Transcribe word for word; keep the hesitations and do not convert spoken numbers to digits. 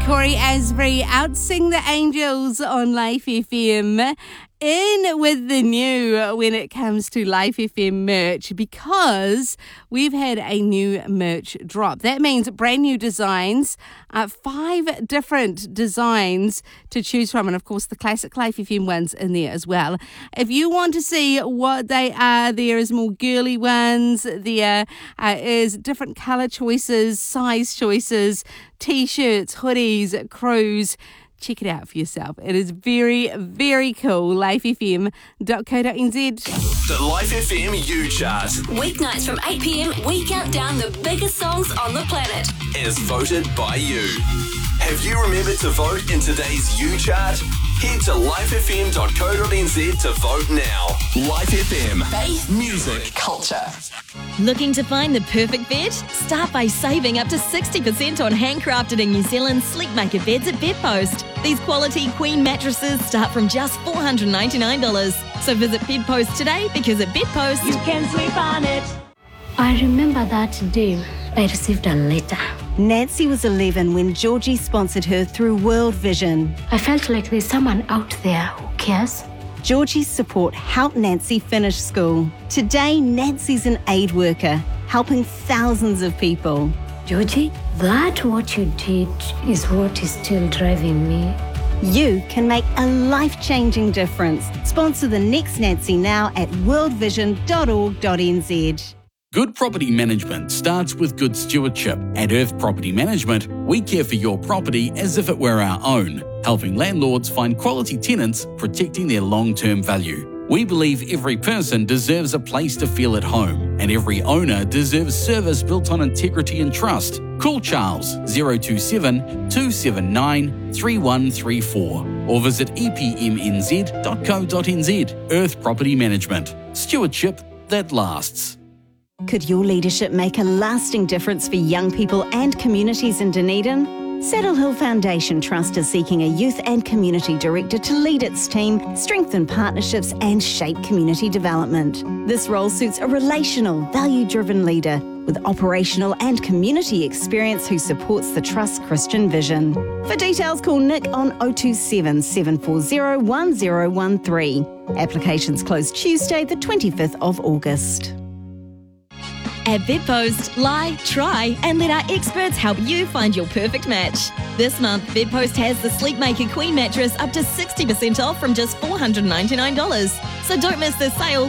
Corey Asbury out sing the angels on Life F M. In with the new when it comes to Life F M merch, because we've had a new merch drop. That means brand new designs, uh, five different designs to choose from, and of course the classic Life F M ones in there as well. If you want to see what they are, there is more girly ones, there uh, is different colour choices, size choices, t-shirts, hoodies, crews. Check it out for yourself. It is very, very cool. life f m dot co dot n z. The Life F M U Chart. Weeknights from eight p m, we count down the biggest songs on the planet. As voted by you. Have you remembered to vote in today's U Chart? Head to life f m dot co dot n z to vote now. Life F M. Faith, music, culture. Looking to find the perfect bed? Start by saving up to sixty percent on handcrafted in New Zealand Sleepmaker beds at Bedpost. These quality queen mattresses start from just four hundred ninety-nine dollars. So visit Bedpost today, because at Bedpost you can sleep on it. I remember that day I received a letter. Nancy was eleven when Georgie sponsored her through World Vision. I felt like there's someone out there who cares. Georgie's support helped Nancy finish school. Today, Nancy's an aid worker, helping thousands of people. Georgie, that what you did is what is still driving me. You can make a life-changing difference. Sponsor the next Nancy now at world vision dot org dot n z. Good property management starts with good stewardship. At Earth Property Management, we care for your property as if it were our own, helping landlords find quality tenants, protecting their long-term value. We believe every person deserves a place to feel at home, and every owner deserves service built on integrity and trust. Call Charles zero two seven, two seven nine, three one three four or visit e p m n z dot co dot n z. Earth Property Management. Stewardship that lasts. Could your leadership make a lasting difference for young people and communities in Dunedin? Saddle Hill Foundation Trust is seeking a youth and community director to lead its team, strengthen partnerships and shape community development. This role suits a relational, value-driven leader with operational and community experience who supports the Trust's Christian vision. For details, call Nick on oh two seven, seven four zero, one zero one three. Applications close Tuesday the twenty-fifth of August. At Bedpost, lie, try, and let our experts help you find your perfect match. This month, Bedpost has the Sleepmaker Queen mattress up to sixty percent off from just four hundred ninety-nine dollars. So don't miss this sale.